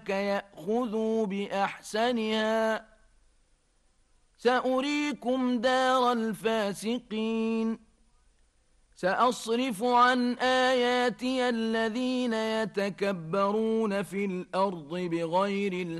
يأخذوا بأحسنها سأريكم دار الفاسقين سأصرف عن آياتي الذين يتكبرون في الأرض بغير